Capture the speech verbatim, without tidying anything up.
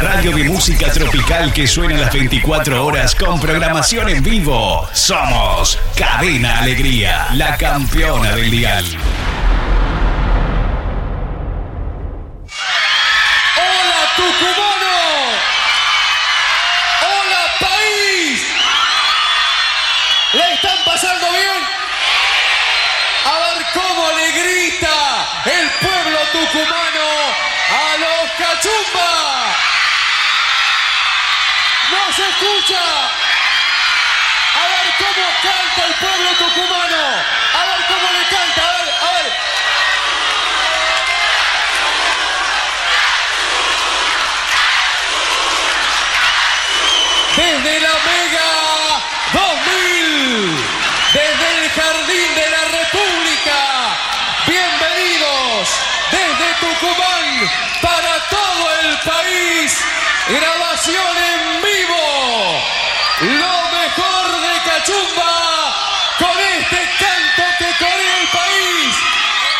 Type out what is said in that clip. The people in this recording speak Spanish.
La radio de música tropical que suena las veinticuatro horas con programación en vivo. Somos Cadena Alegría, la campeona del dial. ¡Hola, tucumano! ¡Hola, país! ¿Le están pasando bien? A ver cómo le grita el pueblo tucumano a los cachumbas. ¡No se escucha! A ver cómo canta el pueblo tucumano. A ver cómo le canta. A ver, a ver. Desde la Mega dos mil, desde el Jardín de la República, bienvenidos desde Tucumán para todo el país, grabación en vivo, lo mejor de Cachumba.